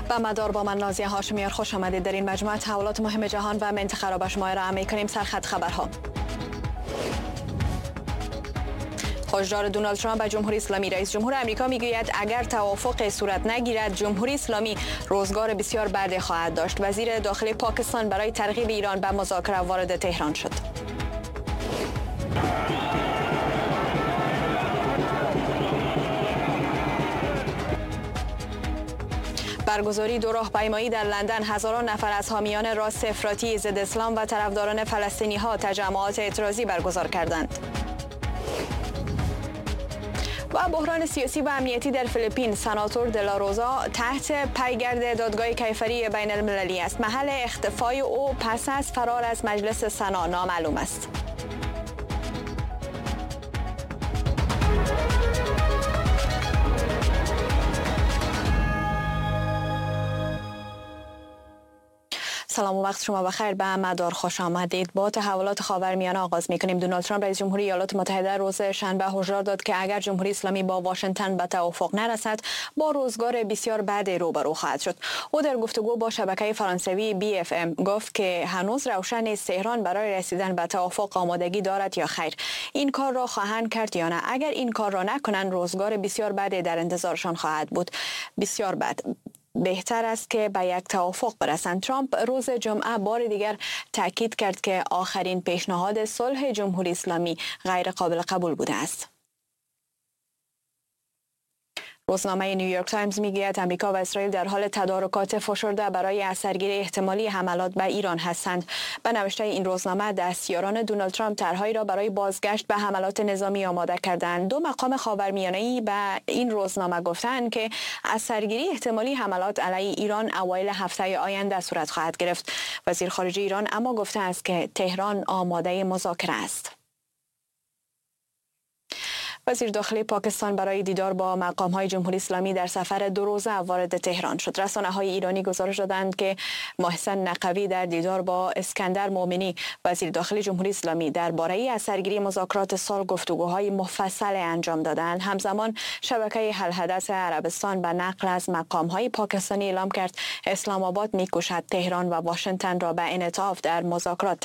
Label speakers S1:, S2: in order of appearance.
S1: با مدار با من نازیه هاشمیار خوش آمدید. در این مجموعه تحولات مهم جهان و منطقه را به شما ارائه می‌کنیم. سرخط خبرها. هشدار دونالد ترامپ به جمهوری اسلامی. رئیس جمهور آمریکا میگوید اگر توافق صورت نگیرد جمهوری اسلامی روزگار بسیار بدی خواهد داشت. وزیر داخلی پاکستان برای ترغیب ایران به مذاکره وارد تهران شد. برگزاری دو راهپیمایی در لندن. هزاران نفر از حامیان راست افراطی ضد اسلام و طرفداران فلسطینی ها تجمعات اعتراضی برگزار کردند. و بحران سیاسی و امنیتی در فیلیپین. سناتور دلاروزا تحت پیگرد دادگاه کیفری بین المللی است. محل اختفای او پس از فرار از مجلس سنا نامعلوم است. سلام و وقت شما بخیر. به مدار خوش آمدید. با تحولات خاورمیانه آغاز می‌کنیم. دونالد ترامپ رئیس جمهوری ایالات متحده روز شنبه هشدار داد که اگر جمهوری اسلامی با واشنگتن به توافق نرسد با روزگار بسیار بد روبرو خواهد شد. او در گفتگو با شبکه فرانسوی BFM گفت که هنوز روشن نیست تهران برای رسیدن به توافق آمادگی دارد یا خیر. این کار را خواهند کرد یا نه. اگر این کار را نکنند روزگار بسیار بدی در انتظارشان خواهد بود. بسیار بد. بهتر است که به یک توافق برسند. ترامپ روز جمعه بار دیگر تاکید کرد که آخرین پیشنهاد صلح جمهوری اسلامی غیر قابل قبول بوده است. روزنامه نیویورک تایمز میگوید آمریکا و اسرائیل در حال تدارکات فشرده برای اثرگیری احتمالی حملات به ایران هستند. به نوشته این روزنامه دستیاران دونالد ترامپ طرحهایی را برای بازگشت به حملات نظامی آماده کردند. دو مقام خاورمیانه‌ای به این روزنامه گفتند که اثرگیری احتمالی حملات علیه ایران اوایل هفته آینده صورت خواهد گرفت. وزیر خارجه ایران اما گفته است که تهران آماده مذاکره است. وزیر داخلی پاکستان برای دیدار با مقام‌های جمهوری اسلامی در سفر 2 روزه وارد تهران شد. رسانه‌های ایرانی گزارش دادند که محسن نقوی در دیدار با اسکندر مومنی وزیر داخلی جمهوری اسلامی درباره اثرگیری مذاکرات صلح گفتگوهای مفصل انجام دادند. همزمان شبکه الحدث عربستان به نقل از مقام‌های پاکستانی اعلام کرد اسلام آباد می‌کوشد تهران و واشنگتن را به انعطاف در مذاکرات